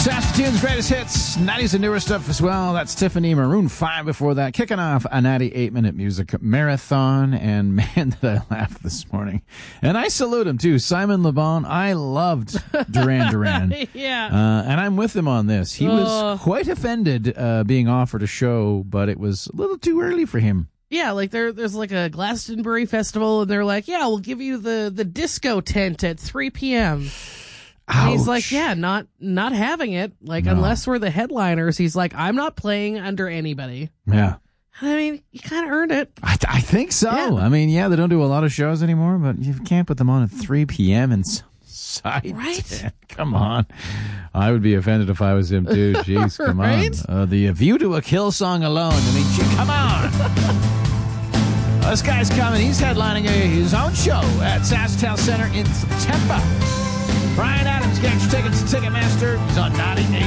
Saskatoon's greatest hits, 90s and newer stuff as well. That's Tiffany, Maroon 5 before that. Kicking off a 98-minute music marathon. And man, did I laugh this morning. And I salute him, too. Simon Le Bon. I loved Duran Duran. Yeah. And I'm with him on this. He was quite offended being offered a show, but it was a little too early for him. Yeah, like there's like a Glastonbury festival, and they're like, yeah, we'll give you the disco tent at 3 p.m., And he's like, yeah, not having it. Like, unless we're the headliners, he's like, I'm not playing under anybody. Yeah. I mean, you kind of earned it. I think so. Yeah. I mean, yeah, they don't do a lot of shows anymore, but you can't put them on at 3 p.m. in some side. Right? Come on. I would be offended if I was him, too. Jeez, come Right? on. The View to a Kill song alone. I mean, come on. This guy's coming. He's headlining his own show at SaskTel Center in September. Brian Adams, get your tickets to Ticketmaster. He's on 98.